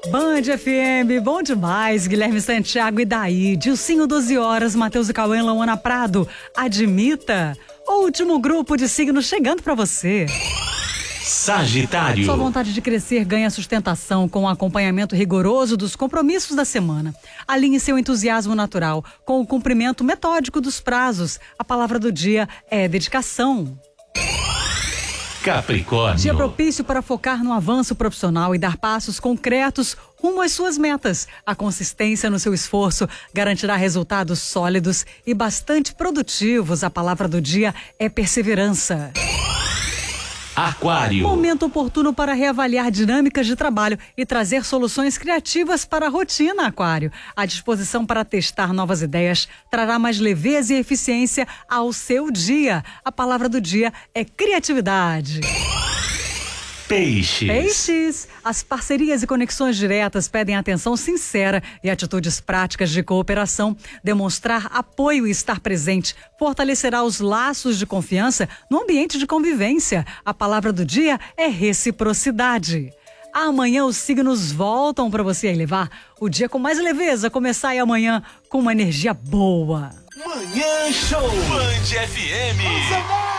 Band FM, bom demais. Guilherme Santiago e daí, Dilcinho 12 horas, Matheus e Cauã, Luana Prado. Admita. Último grupo de signos chegando pra você. Sagitário. Sua vontade de crescer ganha sustentação com o acompanhamento rigoroso dos compromissos da semana. Alinhe seu entusiasmo natural com o cumprimento metódico dos prazos. A palavra do dia é dedicação. Capricórnio. Dia propício para focar no avanço profissional e dar passos concretos rumo às suas metas. A consistência no seu esforço garantirá resultados sólidos e bastante produtivos. A palavra do dia é perseverança. Aquário. Momento oportuno para reavaliar dinâmicas de trabalho e trazer soluções criativas para a rotina, Aquário. A disposição para testar novas ideias trará mais leveza e eficiência ao seu dia. A palavra do dia é criatividade. Peixes. Peixes, as parcerias e conexões diretas pedem atenção sincera e atitudes práticas de cooperação. Demonstrar apoio e estar presente fortalecerá os laços de confiança no ambiente de convivência. A palavra do dia é reciprocidade. Amanhã os signos voltam para você levar o dia com mais leveza, começar aí amanhã com uma energia boa. Manhã Show. Band FM.